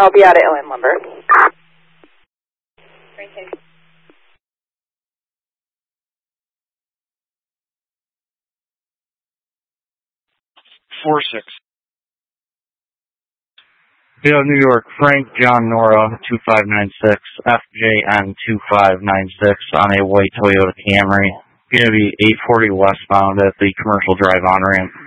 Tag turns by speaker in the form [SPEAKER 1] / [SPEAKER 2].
[SPEAKER 1] I'll be out at Inland Lumber.
[SPEAKER 2] Okay.
[SPEAKER 3] 4-6. Yeah, New York, Frank John Nora 2596, FJN 2596 on a white Toyota Camry. Going to be 840 westbound at the Commercial Drive on ramp.